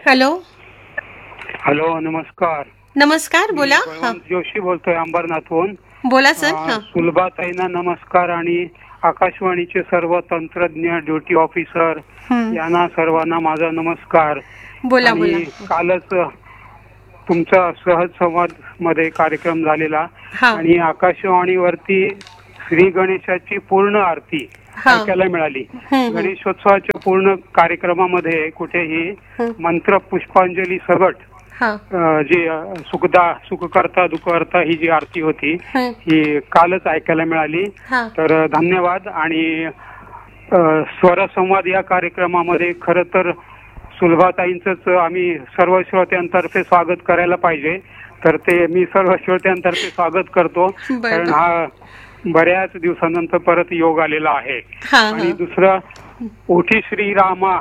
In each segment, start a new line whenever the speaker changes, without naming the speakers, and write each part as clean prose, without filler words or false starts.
Hello.
Hello, नमस्कार.
नमस्कार, बोला.
जोशी बोलतोय अंबरनाथहून.
बोला सर.
सुलभाताईंना नमस्कार आणि आकाशवाणीचे सर्व तंत्रज्ञ, ड्युटी ऑफिसर यांना सर्वांना माझा नमस्कार.
बोला बोला.
कालच तुमचा सहज संवाद मध्ये कार्यक्रम झालेला आणि आकाशवाणीवरती श्री गणेशाची पूर्ण आरती ऐकायला मिळाली. गणेशोत्सवाच्या पूर्ण कार्यक्रमामध्ये कुठेही मंत्र पुष्पांजली सगट जी सुखकर्ता दुःखकर्ता ही जी आरती होती ही कालच ऐकायला मिळाली. तर धन्यवाद. आणि स्वरसंवाद या कार्यक्रमामध्ये खरं तर सुलभाताईंचंच आम्ही सर्व श्रोत्यांतर्फे स्वागत करायला पाहिजे. तर ते मी सर्व श्रोत्यांतर्फे स्वागत करतो, कारण हा बऱ्याच दिवसानंतर परत योग आलेला आहे. आणि दुसरं ओठी श्रीरामा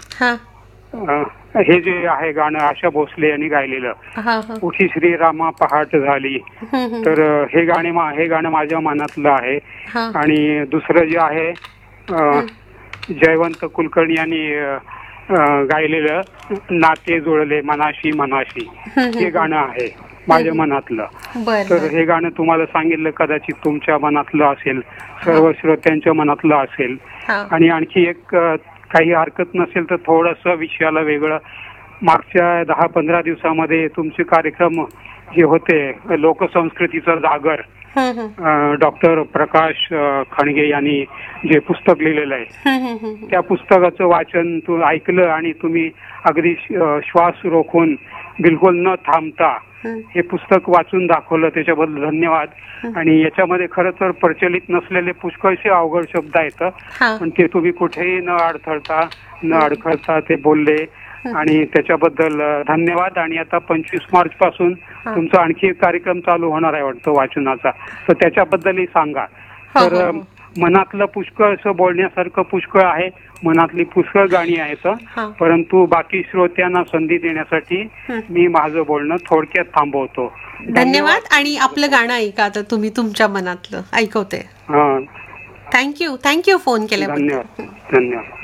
हे जे आहे गाणं आशा भोसले यांनी गायलेलं, ओठी श्रीरामा पहाट झाली, तर हे गाणं माझ्या मनातलं आहे. आणि दुसरं जे आहे जयवंत कुलकर्णी यांनी गायलेलं नाते जुळले मनाशी मनाशी हे गाणं आहे माझ्या मनातलं. तर हे गाणं तुम्हाला सांगितलं कदाचित तुमच्या मनातलं असेल, सर्व श्रोत्यांच्या मनातलं असेल. आणि आणखी एक काही हरकत नसेल तर थोडस विषयाला वेगळं, मागच्या 10-15 दिवसामध्ये तुमचे कार्यक्रम जे होते लोकसंस्कृतीचा जागर, डॉक्टर प्रकाश खणगे यांनी जे पुस्तक लिहिलेलं आहे त्या पुस्तकाचं वाचन ऐकलं आणि तुम्ही अगदी श्वास रोखून बिलकुल न थांबता हे पुस्तक वाचून दाखवलं, त्याच्याबद्दल धन्यवाद. आणि याच्यामध्ये खरं तर प्रचलित नसलेले पुष्कळसे अवघड शब्द आहेत, पण ते तुम्ही कुठेही न अडखळता ते बोलले आणि त्याच्याबद्दल धन्यवाद. आणि आता 25 मार्च पासून तुमचा आणखी एक कार्यक्रम चालू होणार आहे वाटतं वाचनाचा, तर त्याच्याबद्दलही सांगा. तर मनातलं पुष्कळ असं बोलण्यासारखं पुष्कळ आहे, मनातली पुष्कळ गाणी आहेत, परंतु बाकी श्रोत्यांना संधी देण्यासाठी मी माझं बोलणं थोडक्यात थांबवतो.
धन्यवाद. आणि आपलं गाणं ऐका आता तुम्ही, तुमच्या मनातलं ऐकवते. थँक्यू फोन केल्याबद्दल.
धन्यवाद.